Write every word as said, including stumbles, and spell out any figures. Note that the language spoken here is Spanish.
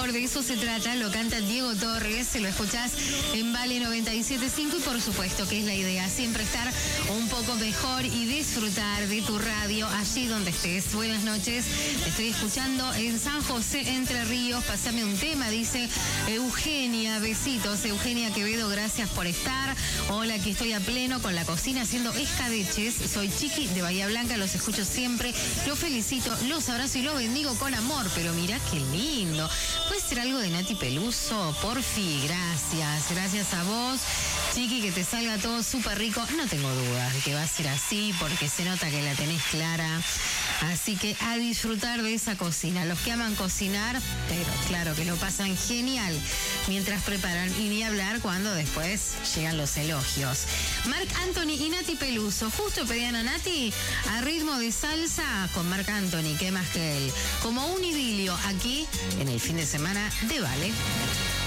mejor, de eso se trata, lo canta Diego Torres, se lo escuchás en Vale noventa y siete punto cinco y por supuesto que es la idea, siempre estar un poco mejor y disfrutar de tu radio allí donde estés. Buenas noches, estoy escuchando en San José, Entre Ríos, pasame un tema, dice Eugenia, besitos, Eugenia Quevedo, gracias por estar. Hola, aquí estoy a pleno con la cocina haciendo escabeches, soy Chiqui de Bahía Blanca, los escucho siempre, los felicito, los abrazo y los bendigo con amor, pero mirá qué lindo. ¿Puede ser algo de Nati Peluso? Porfi, gracias, gracias a vos. Chiqui, que te salga todo súper rico. No tengo dudas de que va a ser así porque se nota que la tenés clara. Así que a disfrutar de esa cocina. Los que aman cocinar, pero claro que lo pasan genial mientras preparan. Y ni hablar cuando después llegan los elogios. Marc Anthony y Nati Peluso. Justo pedían a Nati a ritmo de salsa con Marc Anthony. ¿Qué más que él? Como un idilio aquí en el fin de semana de Vale.